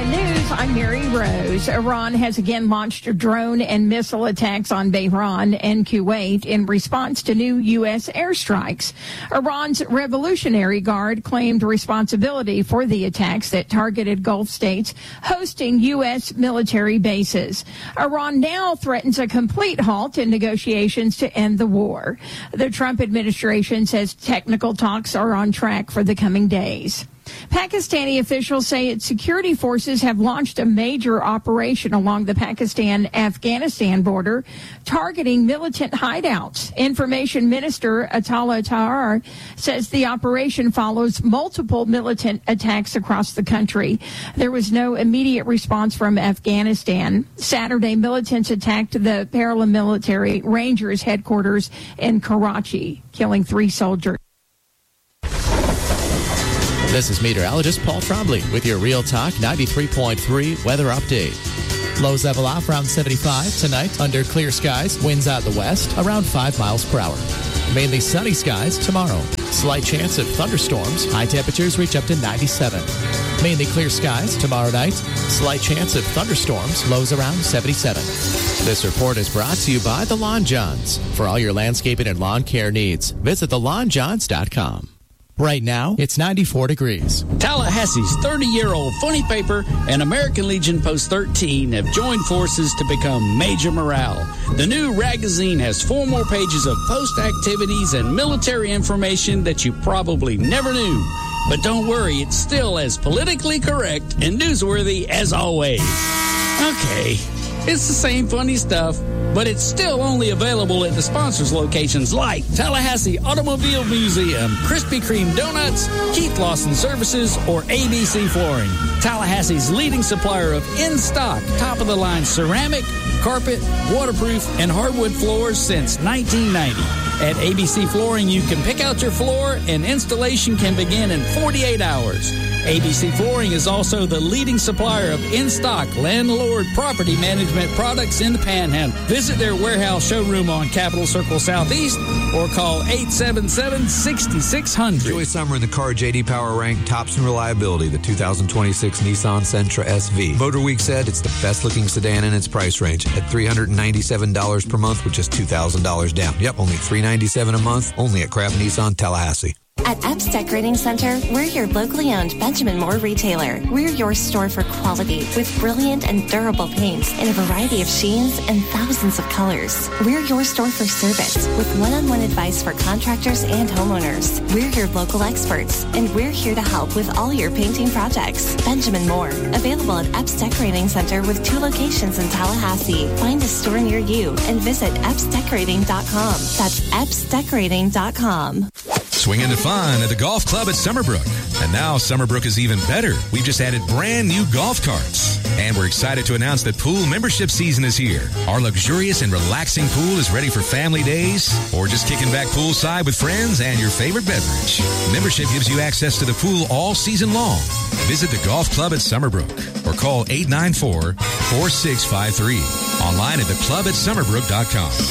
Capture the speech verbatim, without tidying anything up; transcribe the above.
N News, I'm Mary Rose. Iran has again launched drone and missile attacks on Bahrain and Kuwait in response to new U S airstrikes. Iran's Revolutionary Guard claimed responsibility for the attacks that targeted Gulf states hosting U S military bases. Iran now threatens a complete halt in negotiations to end the war. The Trump administration says technical talks are on track for the coming days. Pakistani officials say its security forces have launched a major operation along the Pakistan-Afghanistan border, targeting militant hideouts. Information Minister Atala Tahar says the operation follows multiple militant attacks across the country. There was no immediate response from Afghanistan. Saturday, militants attacked the paramilitary Rangers headquarters in Karachi, killing three soldiers. This is meteorologist Paul Trombley with your Real Talk ninety-three point three weather update. Lows level off around seventy-five tonight under clear skies. Winds out the west around five miles per hour. Mainly sunny skies tomorrow. Slight chance of thunderstorms. High temperatures reach up to ninety-seven. Mainly clear skies tomorrow night. Slight chance of thunderstorms. Lows around seventy-seven. This report is brought to you by The Lawn Johns. For all your landscaping and lawn care needs, visit the lawn johns dot com. Right now, it's ninety-four degrees. Tallahassee's thirty-year-old funny paper and American Legion Post thirteen have joined forces to become Major Morale. The new magazine has four more pages of post activities and military information that you probably never knew. But don't worry, it's still as politically correct and newsworthy as always. Okay, it's the same funny stuff, but it's still only available at the sponsors' locations like Tallahassee Automobile Museum, Krispy Kreme Donuts, Keith Lawson Services, or A B C Flooring. Tallahassee's leading supplier of in-stock, top-of-the-line ceramic, carpet, waterproof, and hardwood floors since nineteen ninety. At A B C Flooring, you can pick out your floor, and installation can begin in forty-eight hours. A B C Flooring is also the leading supplier of in-stock landlord property management products in the Panhandle. Visit their warehouse showroom on Capitol Circle Southeast or call eight seven seven, six six zero zero. Enjoy summer in the car. J D Power ranked tops in reliability the two thousand twenty-six Nissan Sentra S V. Motor Week said it's the best-looking sedan in its price range at three hundred ninety-seven dollars per month, with just two thousand dollars down. Yep, only three hundred ninety-seven dollars a month, only at Craft Nissan Tallahassee. At Epps Decorating Center, we're your locally owned Benjamin Moore retailer. We're your store for quality with brilliant and durable paints in a variety of sheens and thousands of colors. We're your store for service with one-on-one advice for contractors and homeowners. We're your local experts, and we're here to help with all your painting projects. Benjamin Moore, available at Epps Decorating Center with two locations in Tallahassee. Find a store near you and visit epps decorating dot com. That's epps decorating dot com. Swing into fun at the Golf Club at Summerbrook. And now Summerbrook is even better. We've just added brand new golf carts. And we're excited to announce that pool membership season is here. Our luxurious and relaxing pool is ready for family days or just kicking back poolside with friends and your favorite beverage. Membership gives you access to the pool all season long. Visit the Golf Club at Summerbrook or call eight nine four, four six five three. Online at the club at summerbrook dot com.